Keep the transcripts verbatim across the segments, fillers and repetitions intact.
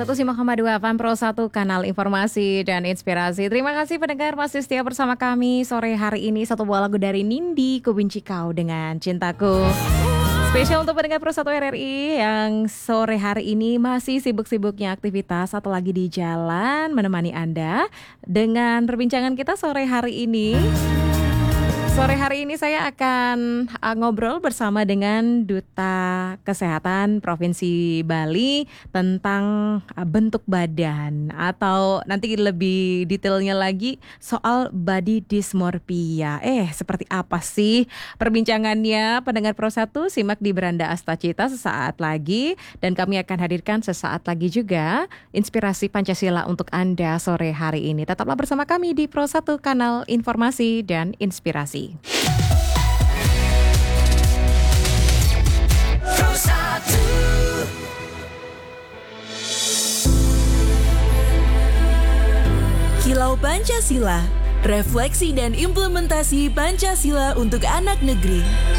satu simak koma dua F M Pro satu, kanal informasi dan inspirasi. Terima kasih pendengar masih setia bersama kami sore hari ini. Satu buah lagu dari Nindi, Ku Benci Kau dengan Cintaku. Spesial untuk pendengar Pro satu R R I yang sore hari ini masih sibuk-sibuknya aktivitas atau lagi di jalan, menemani Anda dengan perbincangan kita sore hari ini. Sore hari ini saya akan uh, ngobrol bersama dengan Duta Kesehatan Provinsi Bali tentang uh, bentuk badan, atau nanti lebih detailnya lagi soal body dysmorphia. Eh, seperti apa sih perbincangannya? Pendengar Pro satu, simak di Beranda Astacita sesaat lagi, dan kami akan hadirkan sesaat lagi juga inspirasi Pancasila untuk Anda sore hari ini. Tetaplah bersama kami di Pro satu, kanal informasi dan inspirasi. Kilau Pancasila, refleksi dan implementasi Pancasila untuk anak negeri.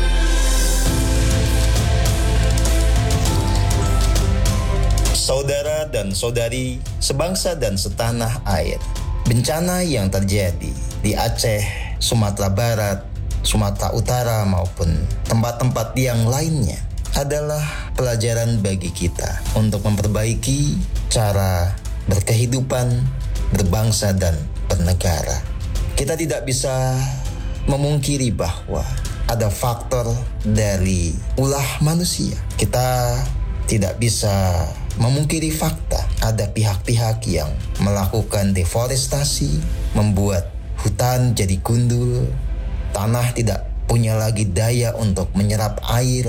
Saudara dan saudari, sebangsa dan setanah air, bencana yang terjadi di Aceh, Sumatera Barat, Sumatera Utara maupun tempat-tempat yang lainnya adalah pelajaran bagi kita untuk memperbaiki cara berkehidupan, berbangsa dan bernegara. Kita tidak bisa memungkiri bahwa ada faktor dari ulah manusia. Kita tidak bisa memungkiri fakta ada pihak-pihak yang melakukan deforestasi, membuat hutan jadi gundul, tanah tidak punya lagi daya untuk menyerap air,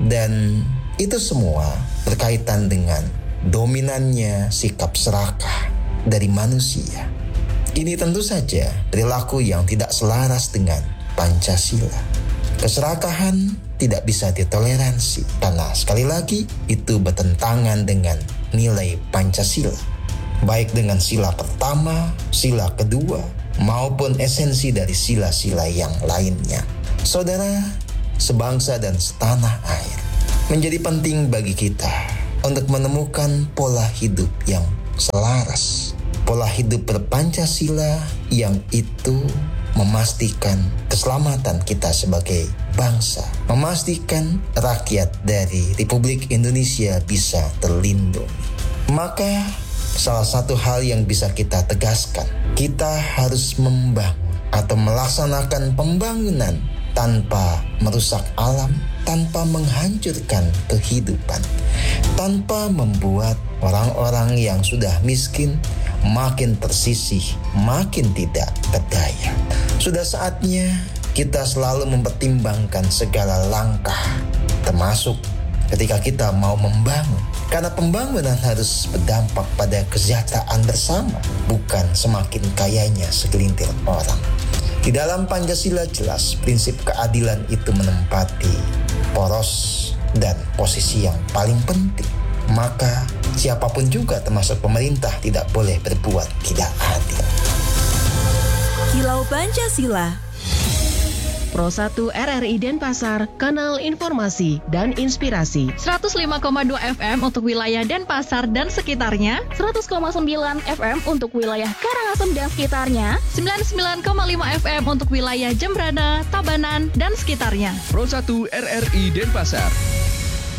dan itu semua berkaitan dengan dominannya sikap serakah dari manusia. Ini tentu saja perilaku yang tidak selaras dengan Pancasila. Keserakahan tidak bisa ditoleransi karena sekali lagi itu bertentangan dengan nilai Pancasila, baik dengan sila pertama, sila kedua, maupun esensi dari sila-sila yang lainnya. Saudara, sebangsa dan setanah air, menjadi penting bagi kita untuk menemukan pola hidup yang selaras, pola hidup berpancasila yang itu memastikan keselamatan kita sebagai bangsa, memastikan rakyat dari Republik Indonesia bisa terlindungi. Maka salah satu hal yang bisa kita tegaskan, kita harus membangun atau melaksanakan pembangunan tanpa merusak alam, tanpa menghancurkan kehidupan, tanpa membuat orang-orang yang sudah miskin makin tersisih, makin tidak berdaya. Sudah saatnya kita selalu mempertimbangkan segala langkah, termasuk ketika kita mau membangun. Karena pembangunan harus berdampak pada kesejahteraan bersama, bukan semakin kayanya segelintir orang. Di dalam Pancasila jelas prinsip keadilan itu menempati poros dan posisi yang paling penting. Maka siapapun juga termasuk pemerintah tidak boleh berbuat tidak adil. Kilau Pancasila, Pro satu R R I Denpasar, kanal informasi dan inspirasi. seratus lima koma dua F M untuk wilayah Denpasar dan sekitarnya, seratus koma sembilan F M untuk wilayah Karangasem dan sekitarnya, sembilan puluh sembilan koma lima F M untuk wilayah Jembrana, Tabanan dan sekitarnya. Pro satu R R I Denpasar.